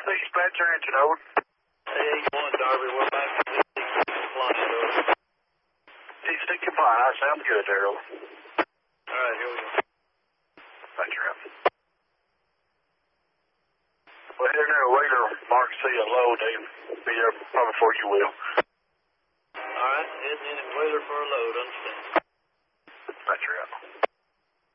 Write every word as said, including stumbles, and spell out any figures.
Dispatcher engine, over. eight one Darby, we're back to T six compliant, over. T six compliant, that sounds good there, over. Alright, here we go. Thank you, Rep. Well, here now, Raider Mark C at low, Dave. Be there probably before you will. Alright, heading in at Wheeler for a load, understand. Thank you, Rep.